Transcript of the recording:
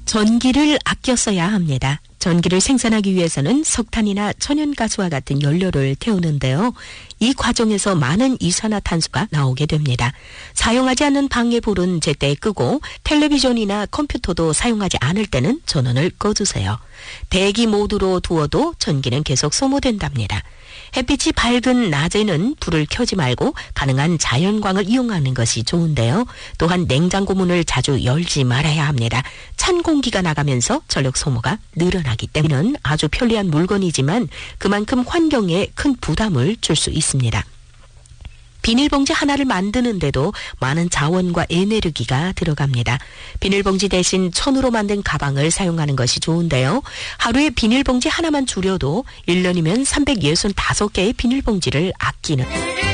전기를 아껴 써야 합니다. 전기를 생산하기 위해서는 석탄이나 천연가스와 같은 연료를 태우는데요. 이 과정에서 많은 이산화탄소가 나오게 됩니다. 사용하지 않는 방해불은 제때 끄고 텔레비전이나 컴퓨터도 사용하지 않을 때는 전원을 꺼주세요. 대기 모드로 두어도 전기는 계속 소모된답니다. 햇빛이 밝은 낮에는 불을 켜지 말고 가능한 자연광을 이용하는 것이 좋은데요. 또한 냉장고 문을 자주 열지 말아야 합니다. 찬 공기가 나가면서 전력 소모가 늘어나기 때문에 아주 편리한 물건이지만 그만큼 환경에 큰 부담을 줄 수 있습니다. 비닐봉지 하나를 만드는데도 많은 자원과 에너지가 들어갑니다. 비닐봉지 대신 천으로 만든 가방을 사용하는 것이 좋은데요. 하루에 비닐봉지 하나만 줄여도 1년이면 365개의 비닐봉지를 아끼는